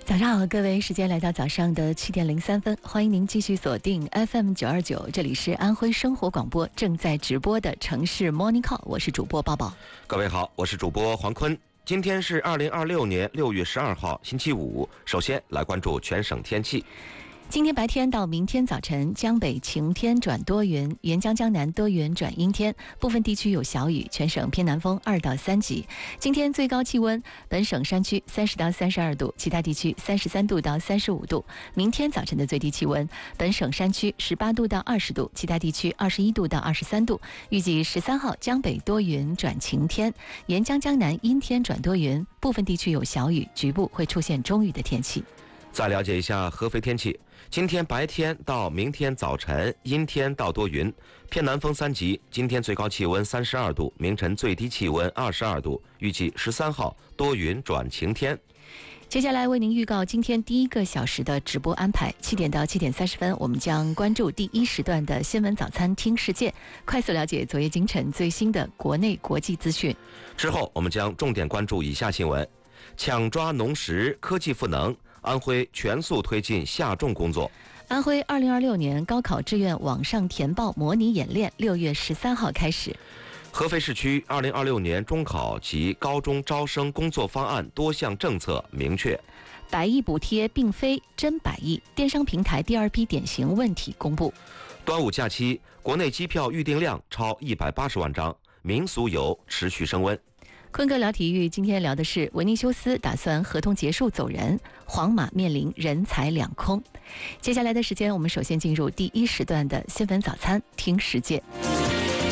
早上好，各位，时间来到早上的7点03分，欢迎您继续锁定 FM 929，这里是安徽生活广播正在直播的城市 Morning Call， 我是主播抱抱。 各位好，我是主播黄坤。今天是2026年6月12号，星期五。首先来关注全省天气。 今天白天到明天早晨，江北晴天转多云，沿江江南多云转阴天，部分地区有小雨，全省偏南风2到3级。今天最高气温，本省山区30到32度，其他地区33度到35度。明天早晨的最低气温，本省山区18度到20度，其他地区21度到23度。预计13号江北多云转晴天，沿江江南阴天转多云，部分地区有小雨，局部会出现中雨的天气。 再了解一下合肥天气。今天白天到明天早晨阴天到多云，偏南风3级。今天最高气温32度，明晨最低气温22度。预计13号多云转晴天。 接下来为您预告今天第1个小时的直播安排。7点到7点30分，我们将关注第1时段的新闻早餐听世界，快速了解昨夜今晨最新的国内国际资讯。 之后我们将重点关注以下新闻：抢抓农时科技赋能，安徽全速推进下种工作。 安徽2026年高考志愿网上填报模拟演练6月13号开始。 合肥市区2026年中考及高中招生工作方案多项政策明确。 100亿补贴并非真100亿，电商平台第2批典型问题公布。 端午假期国内机票预订量超180万张，民俗游持续升温。 坤哥聊体育，今天聊的是维尼修斯打算合同结束走人，皇马面临人财两空。接下来的时间，我们首先进入第1时段的新闻早餐听世界。